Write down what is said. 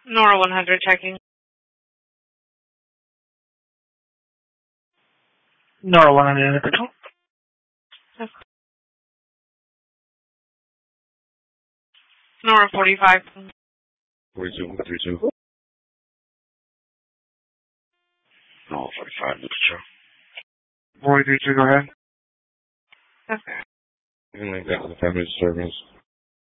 Nora 100 checking. Nora 100 under control. Okay. Nora 45. 42. No, 45 under control. 43, go ahead. Okay. You can link that to the family disturbance.